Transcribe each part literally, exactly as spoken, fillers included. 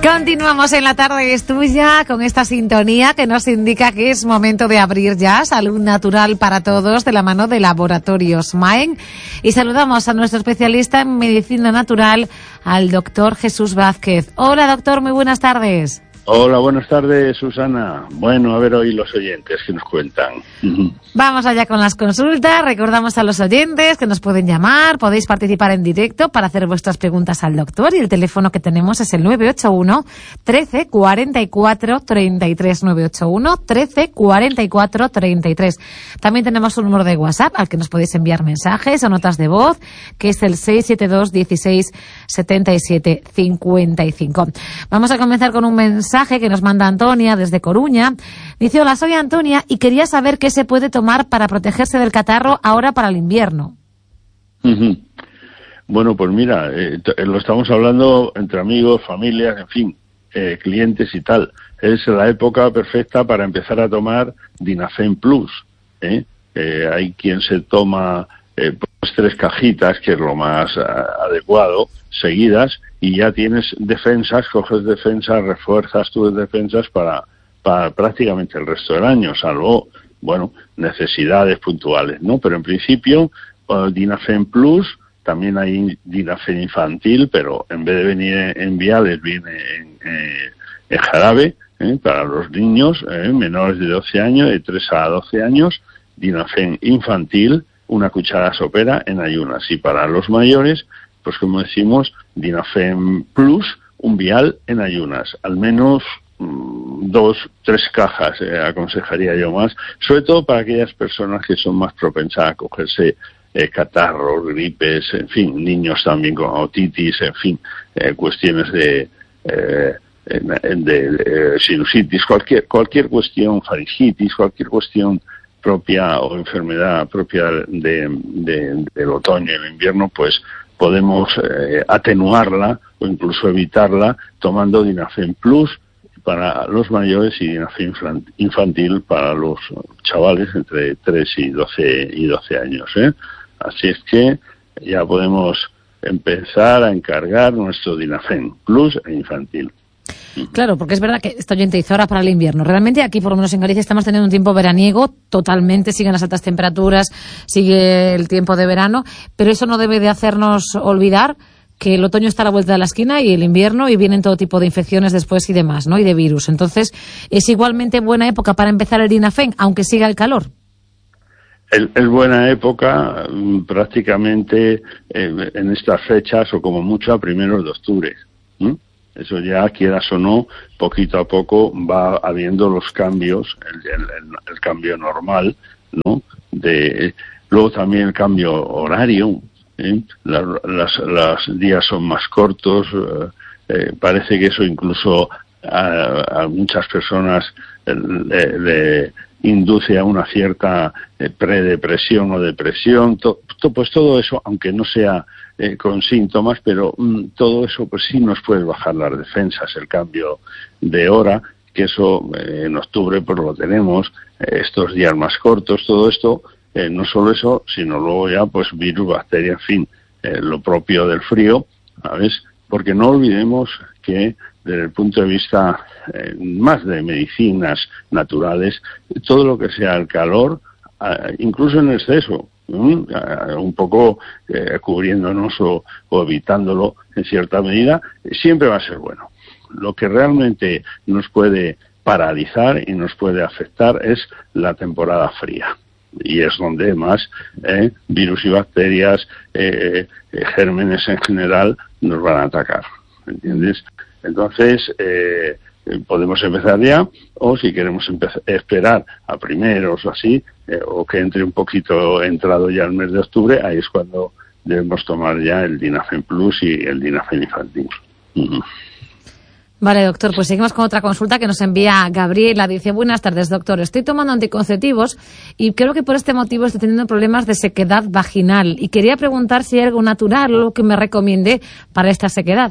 Continuamos en La Tarde es Tuya con esta sintonía que nos indica que es momento de abrir ya Salud Natural para Todos de la mano de Laboratorios Maen. Y saludamos a nuestro especialista en medicina natural, al doctor Jesús Vázquez. Hola doctor, muy buenas tardes. Hola, buenas tardes, Susana. Bueno, a ver hoy los oyentes que nos cuentan. Vamos allá con las consultas. Recordamos a los oyentes que nos pueden llamar, podéis participar en directo para hacer vuestras preguntas al doctor y el teléfono que tenemos es el nueve ocho uno, trece, cuarenta y cuatro, treinta y tres, nueve ocho uno, trece, cuarenta y cuatro, treinta y tres. También tenemos un número de WhatsApp al que nos podéis enviar mensajes o notas de voz, que es el seis siete dos, dieciséis, setenta y siete, cincuenta y cinco. Vamos a comenzar con un mensaje que nos manda Antonia desde Coruña. Dice: hola, soy Antonia y quería saber qué se puede tomar para protegerse del catarro ahora para el invierno. Uh-huh. Bueno, pues mira, eh, t- lo estamos hablando entre amigos, familias, en fin, eh, clientes y tal. Es la época perfecta para empezar a tomar Dinafen Plus. ¿eh? Eh, hay quien se toma eh, pues tres cajitas, que es lo más uh, adecuado, seguidas, y ya tienes defensas, coges defensas, refuerzas tus defensas para, para prácticamente el resto del año, salvo, bueno, necesidades puntuales, ¿no? Pero en principio, uh, Dinafen Plus, también hay Dinafen infantil, pero en vez de venir en viales, viene en, eh, en jarabe, ¿eh? Para los niños eh, menores de doce años, de tres a doce años, Dinafen infantil, una cucharada sopera en ayunas, y para los mayores, pues como decimos, Dinafen Plus, un vial en ayunas, al menos mmm, dos, tres cajas, eh, aconsejaría yo más, sobre todo para aquellas personas que son más propensas a cogerse eh, catarros, gripes, en fin, niños también con otitis, en fin, eh, cuestiones de, eh, de, de, de sinusitis, cualquier, cualquier cuestión, faringitis, cualquier cuestión propia o enfermedad propia de, de, del otoño y el invierno, pues podemos eh, atenuarla o incluso evitarla tomando Dinafen Plus para los mayores y Dinafen infantil para los chavales entre tres y doce años. ¿eh? Así es que ya podemos empezar a encargar nuestro Dinafen Plus e infantil. Claro, porque es verdad que esto oyente dice ahora para el invierno. Realmente aquí, por lo menos en Galicia, estamos teniendo un tiempo veraniego totalmente, siguen las altas temperaturas, sigue el tiempo de verano, pero eso no debe de hacernos olvidar que el otoño está a la vuelta de la esquina y el invierno, y vienen todo tipo de infecciones después y demás, ¿no? Y de virus. Entonces, es igualmente buena época para empezar el Dinafen, aunque siga el calor. Es, es buena época prácticamente eh, en estas fechas, o como mucho a primeros de octubre. ¿Mm? Eso ya, quieras o no, poquito a poco va habiendo los cambios, el, el, el cambio normal, ¿no? De, luego también el cambio horario, ¿eh? Las, las, los días son más cortos, eh, eh, parece que eso incluso a, a muchas personas eh, le, le induce a una cierta eh, predepresión o depresión, to, to, pues todo eso, aunque no sea Eh, con síntomas, pero mm, todo eso pues sí nos puede bajar las defensas, el cambio de hora, que eso eh, en octubre pues lo tenemos, eh, estos días más cortos, todo esto, eh, no solo eso, sino luego ya pues virus, bacterias, en fin, eh, lo propio del frío, ¿sabes? Porque no olvidemos que desde el punto de vista eh, más de medicinas naturales, todo lo que sea el calor, eh, incluso en exceso, un poco eh, cubriéndonos o, o evitándolo en cierta medida, siempre va a ser bueno. Lo que realmente nos puede paralizar y nos puede afectar es la temporada fría, y es donde más eh, virus y bacterias, eh, eh, gérmenes en general nos van a atacar, ¿entiendes? Entonces eh, podemos empezar ya, o si queremos empezar, esperar a primeros o así, eh, o que entre un poquito entrado ya el mes de octubre, ahí es cuando debemos tomar ya el Dinafen Plus y el Dinafen infantil. Uh-huh. Vale, doctor, pues seguimos con otra consulta que nos envía Gabriela. Dice: buenas tardes, doctor, estoy tomando anticonceptivos y creo que por este motivo estoy teniendo problemas de sequedad vaginal, y quería preguntar si hay algo natural o algo que me recomiende para esta sequedad.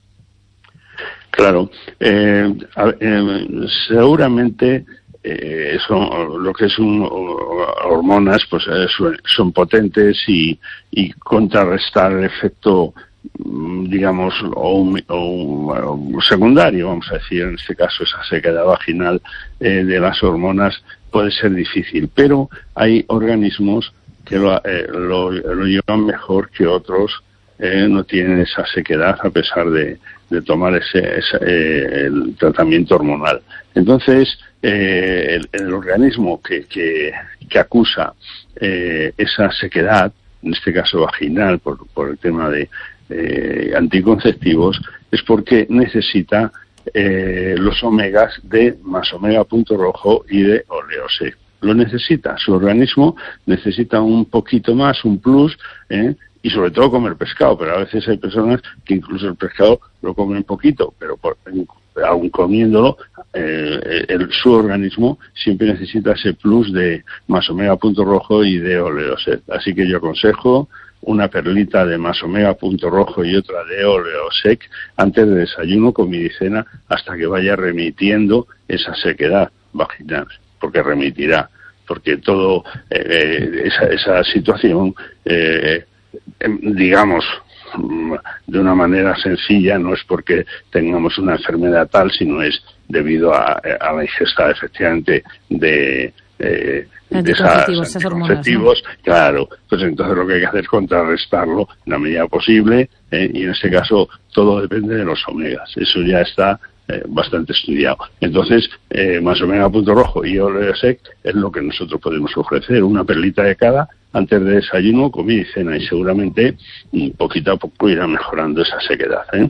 Claro, eh, eh, seguramente eh, son, lo que son hormonas, pues eh, son potentes y, y contrarrestar el efecto digamos, o, o, o secundario, vamos a decir, en este caso esa sequedad vaginal eh, de las hormonas puede ser difícil, pero hay organismos que lo, eh, lo, lo llevan mejor que otros, eh, no tienen esa sequedad a pesar de, de tomar ese, ese eh, el tratamiento hormonal. Entonces, eh, el, el organismo que, que, que acusa eh, esa sequedad, en este caso vaginal, por, por el tema de eh, anticonceptivos, es porque necesita eh, los omegas de más omega punto rojo y de oleosec. Lo necesita, su organismo necesita un poquito más, un plus, ¿eh? Y sobre todo comer pescado, pero a veces hay personas que incluso el pescado lo comen poquito, pero por, aún comiéndolo, eh, el, su organismo siempre necesita ese plus de más omega punto rojo y de oleosec. Así que yo aconsejo una perlita de más omega punto rojo y otra de oleosec antes de desayuno, comida y cena, hasta que vaya remitiendo esa sequedad vaginal, porque remitirá, porque todo eh, esa, esa situación, eh, digamos, de una manera sencilla, no es porque tengamos una enfermedad tal, sino es debido a, a la ingesta efectivamente de, eh, de esas anticonceptivos, ¿no? Claro, pues entonces lo que hay que hacer es contrarrestarlo en la medida posible, eh, y en este caso todo depende de los omegas, eso ya está eh, bastante estudiado. Entonces, eh, más omega punto rojo y oleosec es lo que nosotros podemos ofrecer, una perlita de cada antes de desayuno, comida y cena, y seguramente poquito a poco irá mejorando esa sequedad, ¿eh?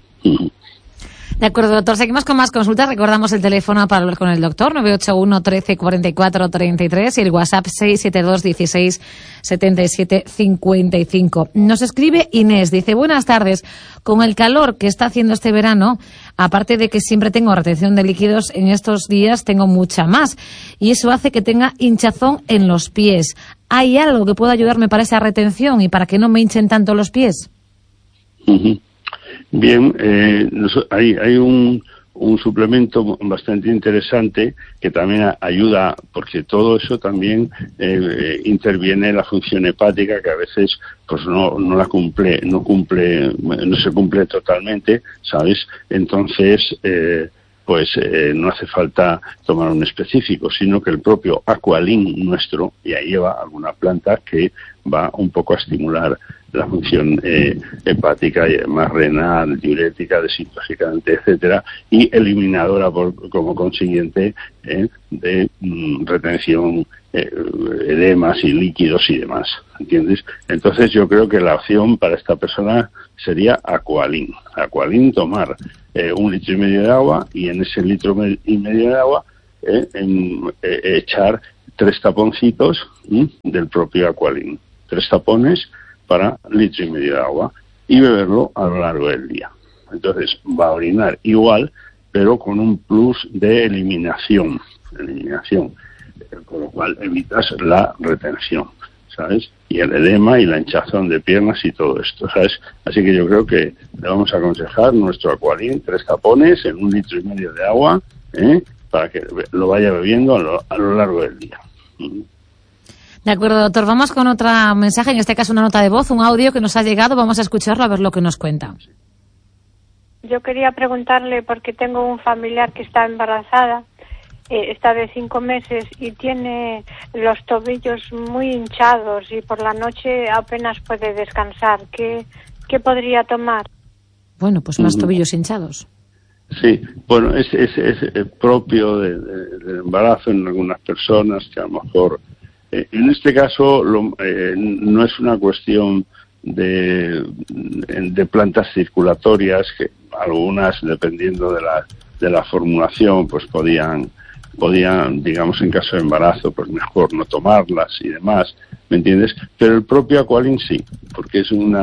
De acuerdo, doctor. Seguimos con más consultas. Recordamos el teléfono para hablar con el doctor, nueve ocho uno, trece, cuarenta y cuatro, treinta y tres, y el WhatsApp seis siete dos, dieciséis, setenta y siete, cincuenta y cinco. Nos escribe Inés, dice, buenas tardes. Con el calor que está haciendo este verano, aparte de que siempre tengo retención de líquidos, en estos días tengo mucha más, y eso hace que tenga hinchazón en los pies. ¿Hay algo que pueda ayudarme para esa retención y para que no me hinchen tanto los pies? Uh-huh. Bien, eh, hay, hay un, un suplemento bastante interesante que también ayuda, porque todo eso también eh, interviene en la función hepática, que a veces pues no, no la cumple, no cumple, no se cumple totalmente, ¿sabes? Entonces, eh, pues eh, no hace falta tomar un específico, sino que el propio Aqualin nuestro ya lleva alguna planta que va un poco a estimular la función eh, hepática y además renal, diurética, desintoxicante, etcétera, y eliminadora por, como consiguiente eh, de mm, retención, eh, edemas y líquidos y demás, ¿entiendes? Entonces yo creo que la opción para esta persona sería Aqualin. Aqualin, tomar eh, un litro y medio de agua, y en ese litro y medio de agua eh, en, eh, echar tres taponcitos ¿m? del propio Aqualin. Tres tapones para litro y medio de agua, y beberlo a lo largo del día. Entonces va a orinar igual, pero con un plus de eliminación, eliminación, con lo cual evitas la retención, ¿sabes? Y el edema y la hinchazón de piernas y todo esto, ¿sabes? Así que yo creo que le vamos a aconsejar nuestro Aqualin, tres tapones en un litro y medio de agua, ¿eh? Para que lo vaya bebiendo a lo, a lo largo del día. De acuerdo, doctor. Vamos con otro mensaje, en este caso una nota de voz, un audio que nos ha llegado. Vamos a escucharlo a ver lo que nos cuenta. Yo quería preguntarle, porque tengo un familiar que está embarazada, eh, está de cinco meses y tiene los tobillos muy hinchados y por la noche apenas puede descansar. ¿Qué, qué podría tomar? Bueno, pues más tobillos hinchados. Sí, bueno, es, es, es propio de, de, del embarazo en algunas personas que a lo mejor... Eh, en este caso lo, eh, no es una cuestión de, de plantas circulatorias, que algunas, dependiendo de la, de la formulación, pues podían, podían, digamos, en caso de embarazo, pues mejor no tomarlas y demás, ¿me entiendes? Pero el propio Aqualin sí, porque es una